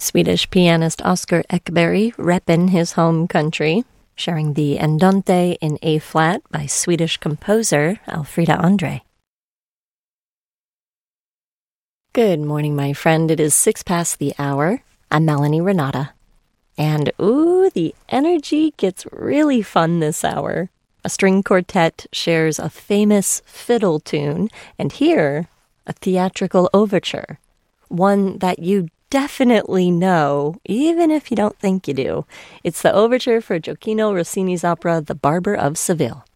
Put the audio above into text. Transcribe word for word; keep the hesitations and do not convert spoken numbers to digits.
Swedish pianist Oscar Ekberg reppin' his home country, sharing the Andante in A-flat by Swedish composer Alfreda Andre. Good morning, my friend. It is six past the hour. I'm Melanie Renata. And ooh, the energy gets really fun this hour. A string quartet shares a famous fiddle tune, and here, a theatrical overture. One that you definitely know, even if you don't think you do. It's the overture for Gioachino Rossini's opera, The Barber of Seville.